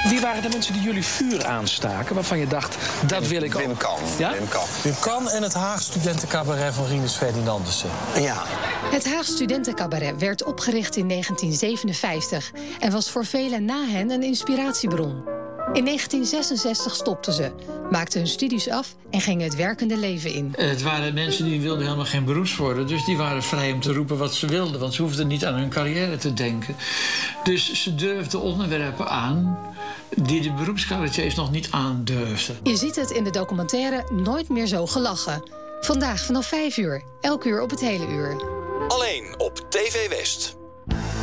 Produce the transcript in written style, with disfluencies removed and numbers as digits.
Wie waren de mensen die jullie vuur aanstaken, waarvan je dacht, dat wil ik ook? Wim Kan. Ja? Wim Kan en het Haag Studentencabaret van Rinus Ferdinandussen. Ja. Het Haag Studentencabaret werd opgericht in 1957... en was voor velen na hen een inspiratiebron. In 1966 stopten ze, maakten hun studies af en gingen het werkende leven in. Het waren mensen die wilden helemaal geen beroeps worden. Dus die waren vrij om te roepen wat ze wilden. Want ze hoefden niet aan hun carrière te denken. Dus ze durfden onderwerpen aan die de beroepscabaretiers nog niet aandurfden. Je ziet het in de documentaire Nooit meer zo gelachen. Vandaag vanaf 5 uur, elk uur op het hele uur. Alleen op TV West.